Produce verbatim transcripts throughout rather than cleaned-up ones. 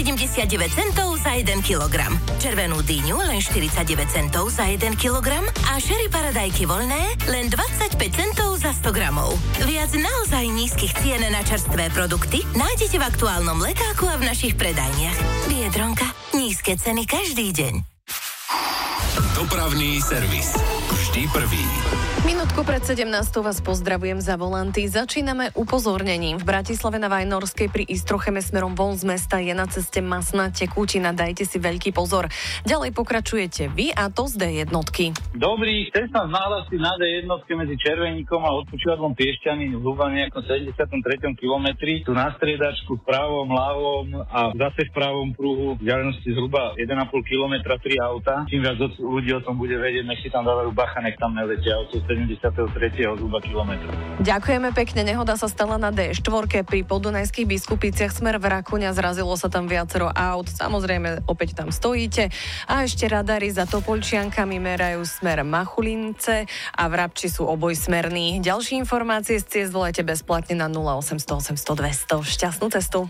sedemdesiatdeväť centov za jeden kilogram. Červenú dyňu len štyridsaťdeväť centov za jeden kilogram a Sherry paradajky voľné len dvadsaťpäť centov za sto gramov. Viac naozaj nízkych cien na čerstvé produkty nájdete v aktuálnom letáku a v našich predajniach. Biedronka. Nízke ceny každý deň. Dopravný servis. Vždy prvý. Minútku pred sedemnástou vás pozdravujem za volanty. Začíname upozornením. V Bratislave na Vajnorskej pri Istrocheme smerom von z mesta je na ceste masná tekutina. Dajte si veľký pozor. Ďalej pokračujete vy a to z dé jednotky. Dobrý, chcem sa nahlásiť na dé jednotke medzi Červeníkom a odpočívadlom Piešťany zhruba nejakom sedemdesiatom treťom kilometri. Tu na striedačku v pravom, ľavom a zase v pravom pruhu vzdialenosti zhruba jeden a pol kilometra tri auta. Čím viac ľudí o tom bude vedieť, nech si tam dávajú bacha, nech tam neletia auto sedemdesiateho tretieho zhruba kilometra. Ďakujeme pekne. Nehoda sa stala na dé štyri pri Podunajských Biskupiciach smer v Rakuňa. Zrazilo sa tam viacero aut. Samozrejme, opäť tam stojíte. A ešte radary za Topolčiankami merajú smer Machulince a v Rabči sú obojsmerní. Ďalšie informácie z ciest volajte bezplatne na nula osemsto osemsto dvesto. Šťastnú cestu.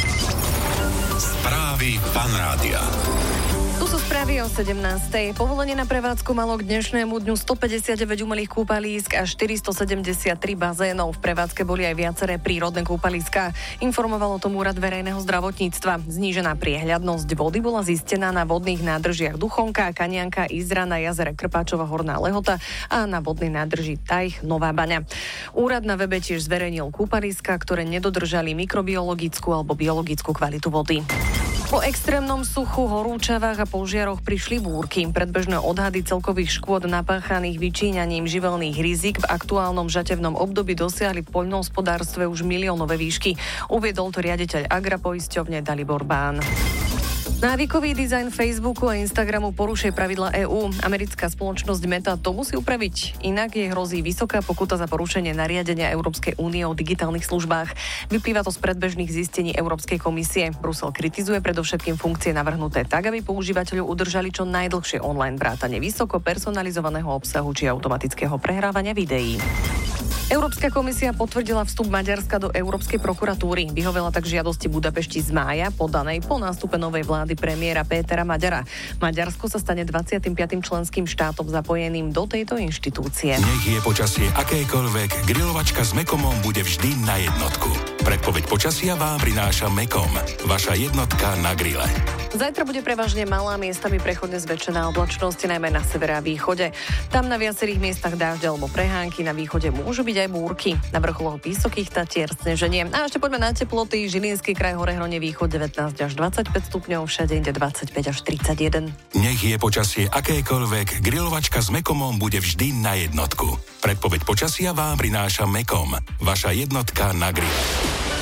Správy Fan Rádia. Tu sú správy o sedemnástej. Povolenie na prevádzku malo k dnešnému dňu stopäťdesiatdeväť umelých kúpalísk a štyristosedemdesiattri bazénov. V prevádzke boli aj viaceré prírodné kúpaliská. Informoval o tom Úrad verejného zdravotníctva. Znížená priehľadnosť vody bola zistená na vodných nádržiach Duchonka, Kanianka, Izra, na jazere Krpáčova Horná Lehota a na vodnej nádrži Tajch Nová Baňa. Úrad na webe tiež zverejnil kúpaliská, ktoré nedodržali mikrobiologickú alebo biologickú kvalitu vody. Po extrémnom suchu, horúčavách a požiaroch prišli búrky. Predbežné odhady celkových škôd napáchaných vyčíňaním živelných rizik v aktuálnom žatevnom období dosiahli v poľnohospodárstve už miliónové výšky. Uviedol to riaditeľ Agrapoisťovne Dalibor Bán. Návykový dizajn Facebooku a Instagramu porušuje pravidla EÚ. Americká spoločnosť Meta to musí upraviť, inak jej hrozí vysoká pokuta za porušenie nariadenia Európskej únie o digitálnych službách. Vyplýva to z predbežných zistení Európskej komisie. Brusel kritizuje predovšetkým funkcie navrhnuté tak, aby používateľov udržali čo najdlhšie online vrátane vysoko personalizovaného obsahu či automatického prehrávania videí. Európska komisia potvrdila vstup Maďarska do Európskej prokuratúry. Vyhovela tak žiadosti Budapešti z mája, podanej po nástupe novej vlády premiéra Pétera Maďara. Maďarsko sa stane dvadsiatym piatym členským štátom zapojeným do tejto inštitúcie. Nech je počasie akékoľvek, grilovačka s Mekomom bude vždy na jednotku. Predpoveď počasia vám prináša Mekom, vaša jednotka na grille. Zajtra bude prevažne malá, miestami prechodne zväčšená oblačnosť, najmä na severe a východe. Tam na viacerých miestach dážď alebo prehánky, na východe môžu byť aj búrky. Na vrcholoch Vysokých Tatier sneženie. A ešte poďme na teploty. Žilinský kraj, Hore Hronie, východ devätnásť až dvadsaťpäť stupňov, všade inde dvadsaťpäť až tridsaťjeden. Nech je počasie akékoľvek, grilovačka s Mekomom bude vždy na jednotku. Predpoveď počasia vám prináša Mekom, vaša jednotka na grille.